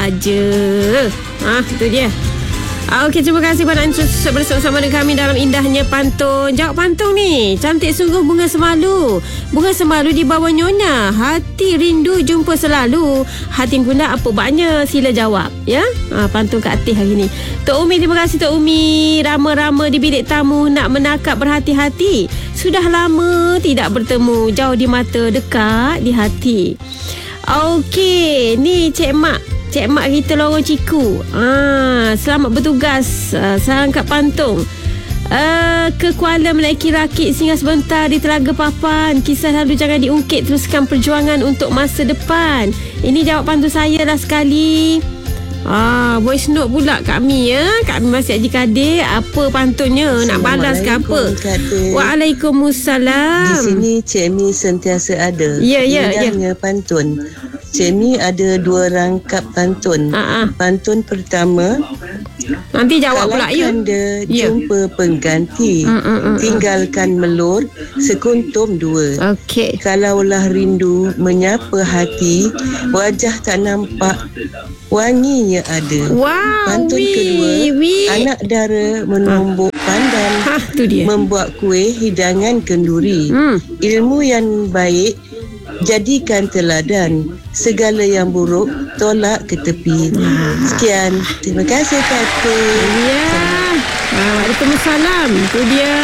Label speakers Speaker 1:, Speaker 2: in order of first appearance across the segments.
Speaker 1: aja. Itu dia. Okey, terima kasih pada anda bersama dengan kami dalam indahnya pantun. Jawab pantun ni. Cantik sungguh bunga semalu. Bunga semalu di bawah nyonya. Hati rindu jumpa selalu. Hati guna apa baknya? Sila jawab. Ya. Pantun Kak Atih hari ni. Tok Umi, terima kasih Tok Umi. Rama-rama di bilik tamu nak menakap berhati-hati. Sudah lama tidak bertemu. Jauh di mata, dekat di hati. Okey, ni Cik Mak kita lorong Ciku. Selamat bertugas. Salam kat Pantung. Ke Kuala Melaki rakit singgah sebentar di Telaga Papan. Kisah lalu jangan diungkit, teruskan perjuangan untuk masa depan. Ini jawab pantun saya lah sekali. Voice note pula kami ya. Kami masih Haji Kadir. Apa pantunnya? Nak balas ke apa? Waalaikumsalam.
Speaker 2: Di sini Cik Mi sentiasa ada.
Speaker 1: Ya.
Speaker 2: Indahnya pantun. Cik Mi ada 2 rangkap pantun. Pantun pertama,
Speaker 1: nanti jawab pula you.
Speaker 2: Kalahkan dia jumpa pengganti. Tinggalkan melur sekuntum 2.
Speaker 1: Okey.
Speaker 2: Kalaulah rindu menyapa hati, wajah tak nampak, wanginya ada. Pantun kedua, anak dara menumbuk pandan,
Speaker 1: tu dia.
Speaker 2: membuat kuih hidangan kenduri. Ilmu yang baik jadikan teladan, segala yang buruk tolak ke tepi. Sekian, terima kasih Kak.
Speaker 1: Ya. Waalaikumsalam. Itu dia.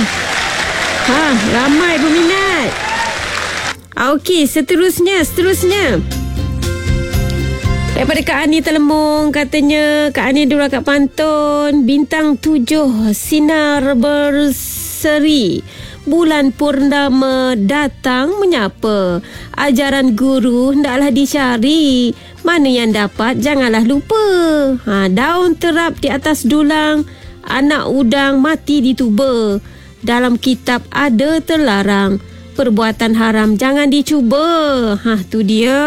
Speaker 1: Ramai peminat. Okey, seterusnya. Daripada Kak Ani Telemung, katanya Kak Ani dulu kat pantun. Bintang 7 sinar berseri, bulan purnama datang menyapa. Ajaran guru hendaklah dicari, mana yang dapat janganlah lupa. Daun terap di atas dulang, anak udang mati dituba. Dalam kitab ada terlarang, perbuatan haram jangan dicuba. Tu dia.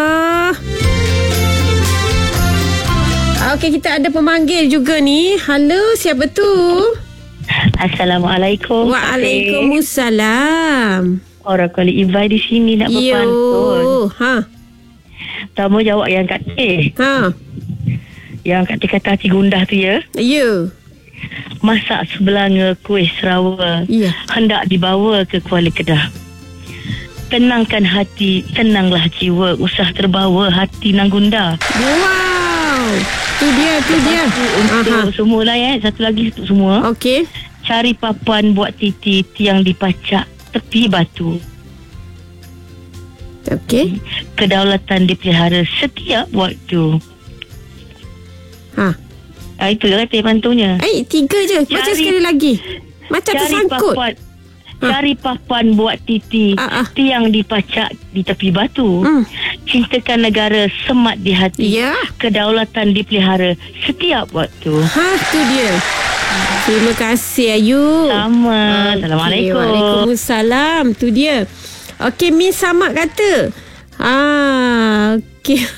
Speaker 1: Okey, kita ada pemanggil juga ni. Halo, siapa tu?
Speaker 3: Assalamualaikum.
Speaker 1: Waalaikumsalam.
Speaker 3: Orang kali Ibai di sini nak berpantun.
Speaker 1: Tamu
Speaker 3: jawab yang Kak Teh. Yang Kak Teh kata hati gundah tu ya.
Speaker 1: Ya.
Speaker 3: Masak sebelanga kuih Sarawak.
Speaker 1: Ya.
Speaker 3: Hendak dibawa ke Kuala Kedah. Tenangkan hati, tenanglah jiwa, usah terbawa hati nang gundah.
Speaker 1: Wow. Tu dia.
Speaker 3: Untuk semua lah ya. Satu lagi untuk semua.
Speaker 1: Okey.
Speaker 3: Cari papan buat titi, tiang dipacak tepi batu.
Speaker 1: Okey.
Speaker 3: Kedaulatan dipelihara setiap waktu. Itu lah kata pantunnya.
Speaker 1: 3 je. Macam sekali lagi. Macam tersangkut.
Speaker 3: Cari papan buat titi, tiang dipacak di tepi batu. Cintakan negara semat di hati. Kedaulatan dipelihara setiap waktu.
Speaker 1: Tu dia. Terima kasih Ayu.
Speaker 3: Sama. Assalamualaikum.
Speaker 1: Waalaikumsalam. Tu dia. Okey, Miss Samak kata. Okey.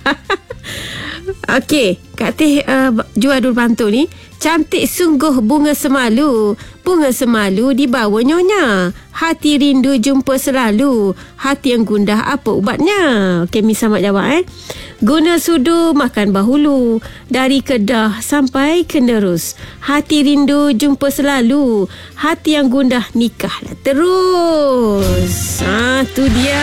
Speaker 1: Okey, Kak Teh jual dulu pantun ni. Cantik sungguh bunga semalu. Bunga semalu di bawah nyonya. Hati rindu jumpa selalu. Hati yang gundah apa ubatnya? Okey, Miss Samak jawab Guna sudu makan bahulu. Dari Kedah sampai ke Nerus. Hati rindu jumpa selalu. Hati yang gundah nikahlah terus. Tu dia.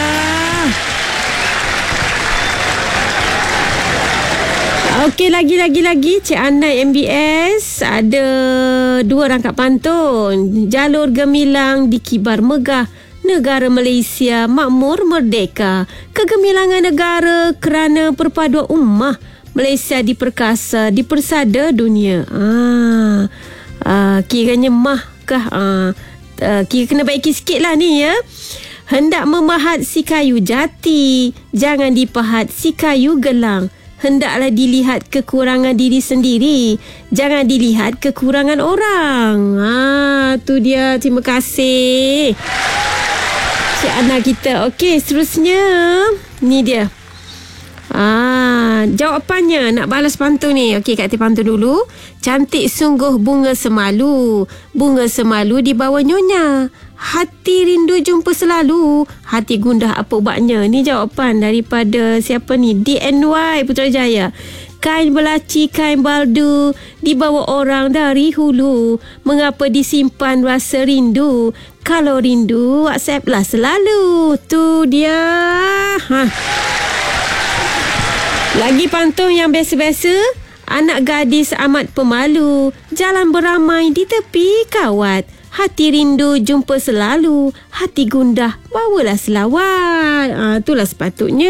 Speaker 1: Okey, lagi Cik Anai MBS ada 2 rangkap pantun. Jalur gemilang di kibar megah, negara Malaysia makmur merdeka. Kegemilangan negara kerana perpaduan ummah. Malaysia diperkasa, dipersada dunia. Kiranya mahkah. Kira kena baiki sikit lah ni ya. Hendak memahat si kayu jati, jangan dipahat si kayu gelang. Hendaklah dilihat kekurangan diri sendiri, jangan dilihat kekurangan orang. Tu dia. Terima kasih Cik Ana kita. Okey, seterusnya ni dia. Jawapannya nak balas pantun ni. Okey, Kak Teh pantun dulu. Cantik sungguh bunga semalu. Bunga semalu di bawah nyonya. Hati rindu jumpa selalu. Hati gundah apa ubatnya? Ni jawapan daripada siapa ni? DNY Putrajaya. Kain belaci, kain baldu dibawa orang dari hulu. Mengapa disimpan rasa rindu? Kalau rindu, WhatsApp lah selalu. Tu dia. Lagi pantun yang biasa-biasa. Anak gadis amat pemalu, jalan beramai di tepi kawat. Hati rindu jumpa selalu, hati gundah bawalah selawat. Itulah sepatutnya.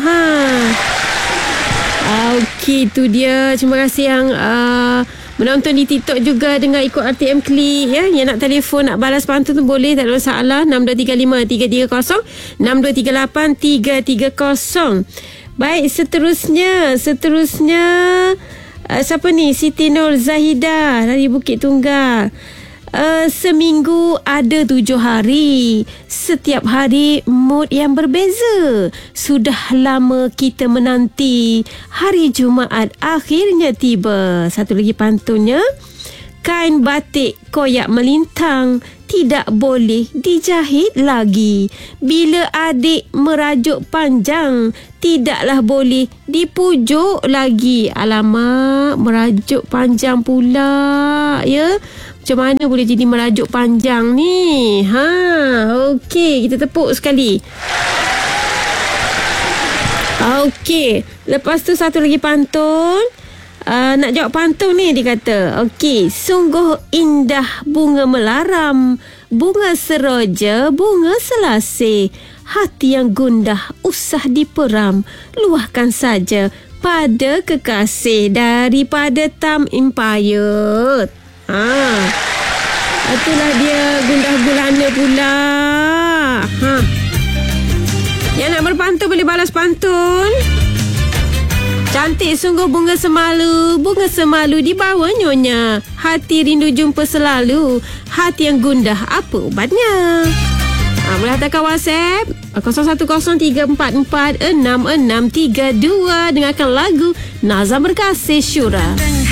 Speaker 1: Okey, tu dia. Terima kasih yang menonton di TikTok juga dengan ikut RTM Klik ya. Yang nak telefon, nak balas pantun tu boleh, tak ada masalah. 6235 330, 6238 330. Baik, seterusnya siapa ni? Siti Nur Zahidah dari Bukit Tunggal. Seminggu ada 7 hari. Setiap hari mood yang berbeza. Sudah lama kita menanti, hari Jumaat akhirnya tiba. Satu lagi pantunnya. Kain batik koyak melintang tidak boleh dijahit lagi. Bila adik merajuk panjang, tidaklah boleh dipujuk lagi. Alamak, merajuk panjang pula ya. Macam mana boleh jadi merajuk panjang ni? Okey, kita tepuk sekali. Okey, lepas tu satu lagi pantun. Nak jawab pantun ni, dia kata, okey, sungguh indah bunga melaram, bunga seroja, bunga selasih. Hati yang gundah usah diperam, luahkan saja pada kekasih. Daripada Tam Empire. Itulah dia, gundah gulana pula. Yang nak berpantun boleh balas pantun. Cantik sungguh bunga semalu di bawah nyonya. Hati rindu jumpa selalu, hati yang gundah apa ubatnya? Boleh hantarkan WhatsApp 0103446632. Dengarkan lagu Nazam Berkasih Syura.